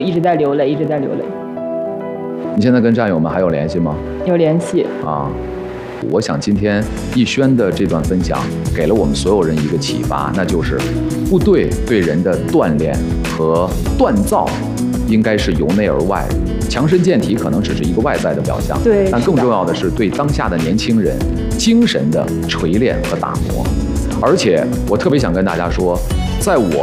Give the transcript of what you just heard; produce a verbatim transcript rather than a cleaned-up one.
一直在流泪，一直在流泪。 你现在跟战友们还有联系吗？ 有联系啊。我想今天逸轩的这段分享给了我们所有人一个启发，那就是部队对人的锻炼和锻造应该是由内而外，强身健体可能只是一个外在的表象， 对， 但更重要的是对当下的年轻人精神的锤炼和打磨。而且我特别想跟大家说，在我